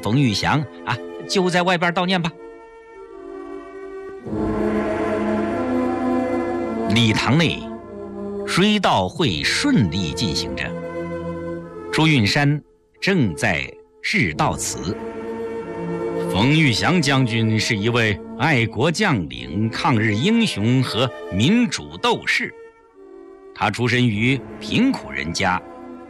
冯玉祥啊，就在外边悼念吧。礼堂内，追悼会顺利进行着。朱运山正在致悼词。冯玉祥将军是一位爱国将领、抗日英雄和民主斗士。他出身于贫苦人家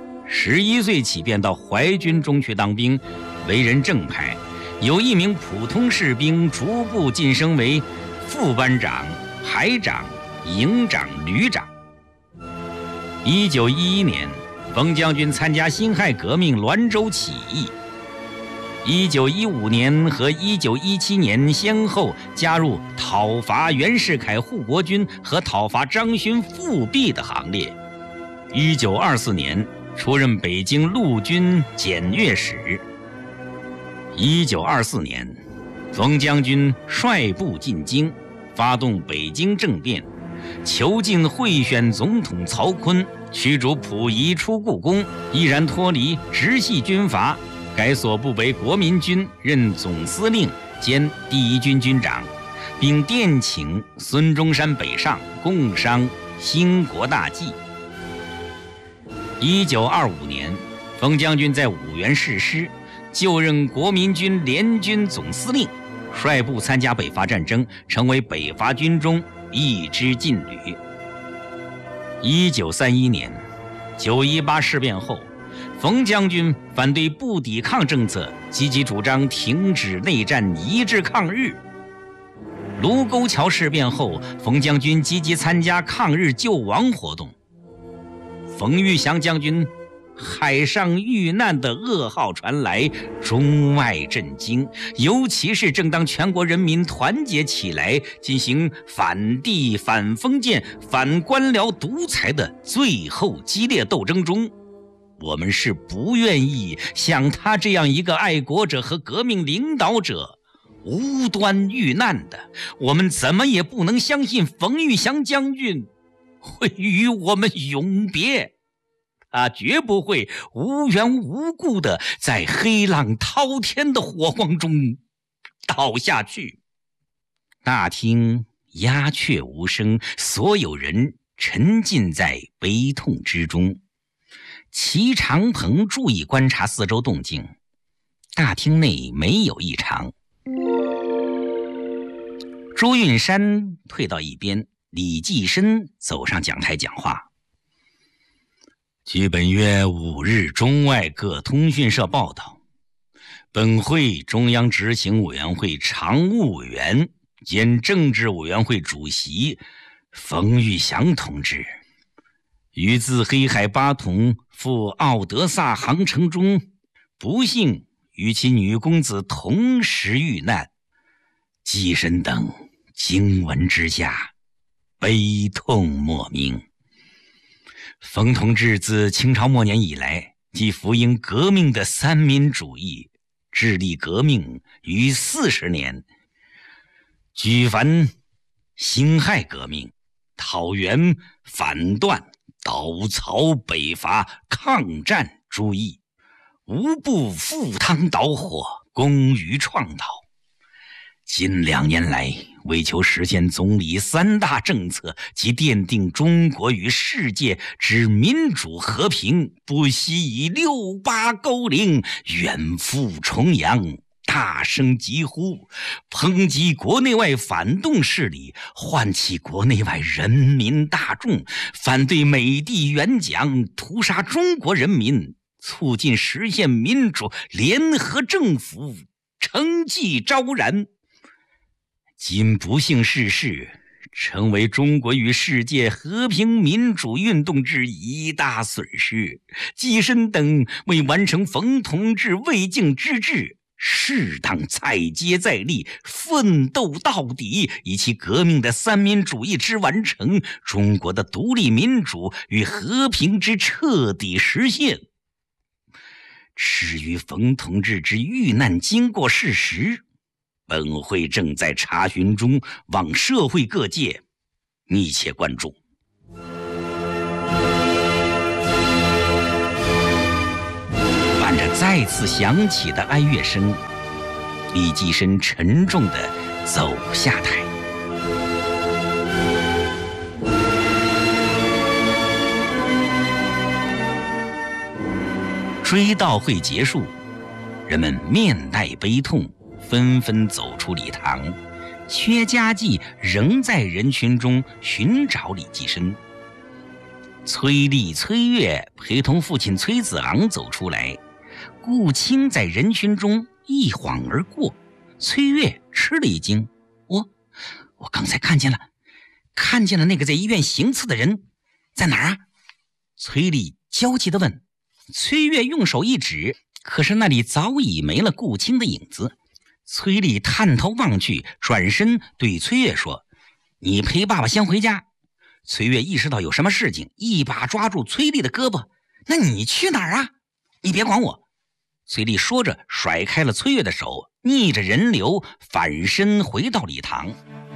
，11岁起便到淮军中去当兵，为人正派。由一名普通士兵逐步晋升为副班长、排长、营长、旅长。1911年，冯将军参加辛亥革命滦州起义。1915年和1917年先后加入讨伐袁世凯护国军和讨伐张勋复辟的行列。1924年出任北京陆军检阅使。1924年，冯将军率部进京，发动北京政变，囚禁贿选总统曹锟，驱逐溥仪出故宫，毅然脱离直系军阀，改所部为国民军，任总司令兼第一军军长，并电请孙中山北上，共商兴国大计。1925年，冯将军在五原誓师，就任国民军联军总司令，率部参加北伐战争，成为北伐军中一支劲旅。1931年918事变后，冯将军反对不抵抗政策，积极主张停止内战，一致抗日。卢沟桥事变后，冯将军积极参加抗日救亡活动。冯玉祥将军海上遇难的噩耗传来，中外震惊，尤其是正当全国人民团结起来进行反帝、反封建、反官僚独裁的最后激烈斗争中，我们是不愿意像他这样一个爱国者和革命领导者无端遇难的。我们怎么也不能相信冯玉祥将军会与我们永别，他绝不会无缘无故的在黑浪滔天的火光中倒下去。大厅鸦雀无声，所有人沉浸在悲痛之中。齐长鹏注意观察四周动静，大厅内没有异常。朱运山退到一边，李济深走上讲台讲话。据本月5日中外各通讯社报道，本会中央执行委员会常务委员兼政治委员会主席冯玉祥同志于自黑海巴统赴奥德萨航程中，不幸与其女公子同时遇难。济深等惊闻之下，悲痛莫名。冯同志自清朝末年以来，即服膺革命的三民主义，致力革命逾40年，举凡辛亥革命、讨袁、反段、倒曹、北伐、抗战诸役，无不赴汤蹈火，功于创导。近2年来，为求实现总理3大政策及奠定中国与世界之民主和平，不惜以68勾铃远赴重洋，大声疾呼，抨击国内外反动势力，唤起国内外人民大众，反对美帝援蒋，屠杀中国人民，促进实现民主联合政府，成绩昭然。今不幸逝世，成为中国与世界和平民主运动之一大损失。济深等为完成冯同志未竟之志，适当再接再厉，奋斗到底，以其革命的三民主义之完成，中国的独立民主与和平之彻底实现。至于冯同志之遇难经过事实，本会正在查询中，望社会各界密切关注。伴着再再次响起的哀乐声，李济深沉重地走下台。追悼会结束，人们面带悲痛，纷纷走出礼堂。薛家继仍在人群中寻找李济深。崔丽、崔月陪同父亲崔子昂走出来，顾清在人群中一晃而过。崔月吃了一惊：“我刚才看见了那个在医院行刺的人，在哪儿啊？”崔丽焦急地问。崔月用手一指，可是那里早已没了顾清的影子。崔丽探头望去，转身对崔月说：“你陪爸爸先回家。”崔月意识到有什么事情，一把抓住崔丽的胳膊：“那你去哪儿啊？你别管我。”崔丽说着甩开了崔月的手，逆着人流反身回到礼堂。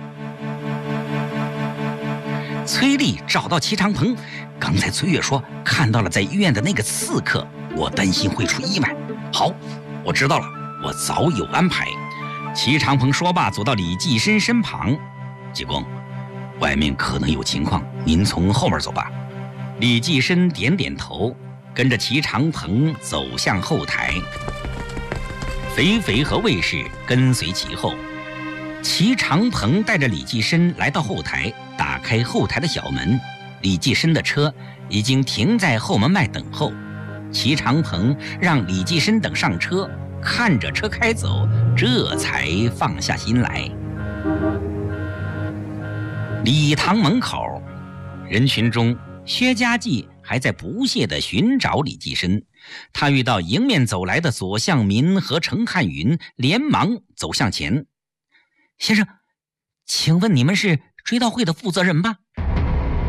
崔丽找到齐长鹏，刚才崔月说看到了在医院的那个刺客，我担心会出意外。好，我知道了，我早有安排。齐长鹏说罢，走到李济深身旁：“济公，外面可能有情况，您从后面走吧。”李济深点点头，跟着齐长鹏走向后台。肥肥和卫士跟随其后。齐长鹏带着李济深来到后台，打开后台的小门。李济深的车已经停在后门外等候。齐长鹏让李济深等上车，看着车开走，这才放下心来。礼堂门口，人群中，薛家继还在不懈地寻找李济深。他遇到迎面走来的左相民和程汉云，连忙走向前：“先生，请问你们是追悼会的负责人吧？”